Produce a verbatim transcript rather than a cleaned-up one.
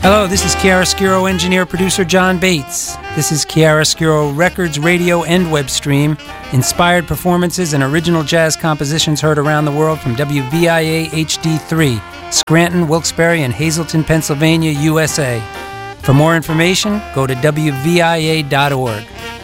Hello, this is Chiaroscuro engineer producer John Bates. This is Chiaroscuro Records radio and web stream. Inspired performances and original jazz compositions heard around the world from W V I A H D three, Scranton, Wilkes-Barre, and Hazleton, Pennsylvania, U S A. For more information, go to W V I A dot org.